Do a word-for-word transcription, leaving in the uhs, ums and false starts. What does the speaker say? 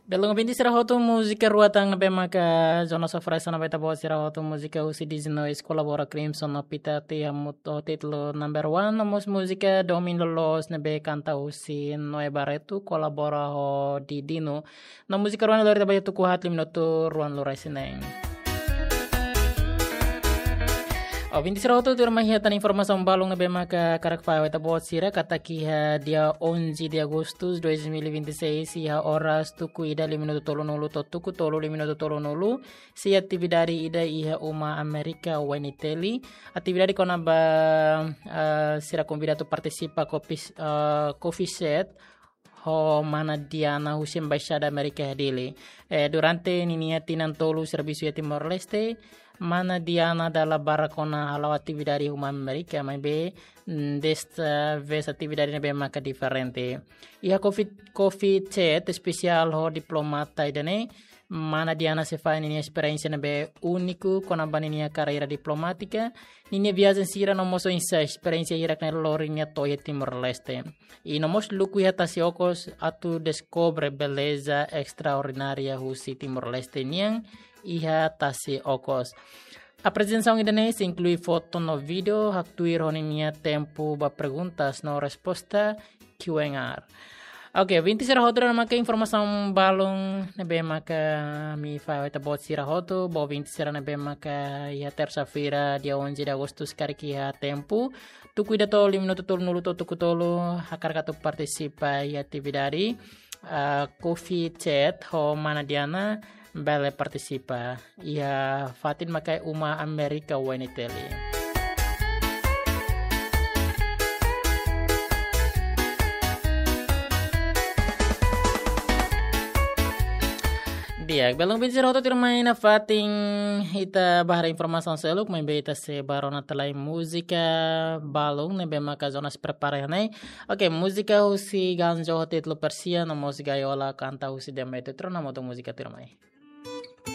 Belum binti sirahoto música ruatang na maka zona sofresa na beta boa sirahoto música usi dizino escolabora Crimson no pita te amuto titlo number one nomos música domino los nebe canta usi noe baretu colabora ho di dino no música ruan lori tabayo tu kuhat limnoto ruan lorai sineng. O binti sirahoto tu mahiatan informasi balong na bema ka karakfa weta bot sira kata kiha dia onze de Agustus dua ribu vinte e seis iha horas tuku ida lima minuto tolo nulu to tuku tolo lima minuto tolo nulu si atividade ida iha uma Amerika Weniteli atividade kona ba uh, sira convidado participa coffee uh, coffee set ho mana diana husi embaixada Amerika hadili eh, durante ninia tinan tolu serviço ya Timor Leste mana diana dalla barakona halau atividade uma Amerika mas be desta vez atividade be maka diferente ia coffee coffee chat especial ho diplomata idane mana diana se fa ini experiência nebe único kona baninia carreira diplomática ninia viagem sira no moso insa experiência ira kan lorinya toya Timor Leste e no mos luku ya tasiokos atu descobre beleza extraordinária husi Timor Leste niang iha tasi okos. A apresentação indonésia inclui foto no vídeo, actuir honinha tempo ba perguntas no resposta Q and R. Oke, binti sirahoto na maka informação balong na be maka mi fa eta bot sirahoto, bo binti sira na be maka ya terça-feira dia onze de agosto kariki ha tempo. Tu cuida to lima minuto tolo nulu to tuku tolo hakar katu participa ya atividade. Uh, coffee chat ho mana diana bele participa ia fatin makai uma Amerika Weniteli. Dia belum bicara hoto tirmai na fating ita bahara informasi seluk main beta se barona telai musika balong ne bema ka zonas prepara nai. Oke, musika husi ganjo hotet lo persia no musika yola canta husi demete trona moto musika tirmai.